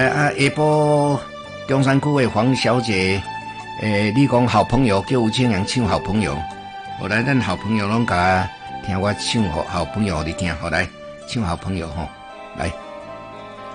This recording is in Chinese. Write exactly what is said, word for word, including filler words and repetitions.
啊，下晡中山区的黄小姐，诶，你讲好朋友叫吴清阳唱好朋友，后来咱好朋友拢甲听我唱好好朋友你听，好来唱好朋友吼，来。